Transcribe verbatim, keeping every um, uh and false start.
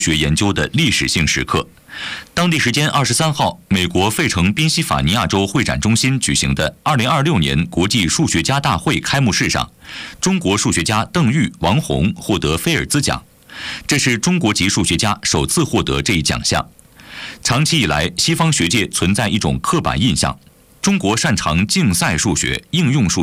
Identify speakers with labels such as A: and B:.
A: 学研究的历史性时刻。当地时间二十三号，美国费城宾夕法尼亚州会展中心举行的二零二六年国际数学家大会开幕式上，中国数学家邓玉、王洪获得菲尔兹奖，这是中国籍数学家首次获得这一奖项。长期以来，西方学界存在一种刻板印象，中国擅长竞赛数学、应用数学。